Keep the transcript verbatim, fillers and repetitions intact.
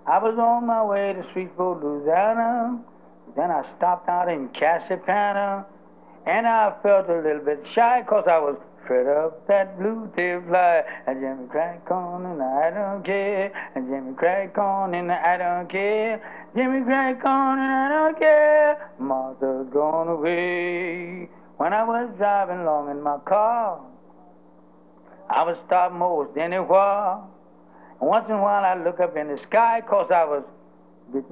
I was on my way to Shreveport, Louisiana. Then I stopped out in Cassipana. And I felt a little bit shy 'cause I was fed up that blue tail fly. And Jimmy crack on and I don't care. And Jimmy crack on and I don't care. Jimmy crack on and I don't care. Martha's gone away. When I was driving along in my car, I was stopped most anywhere. And once in a while I look up in the sky 'cause I was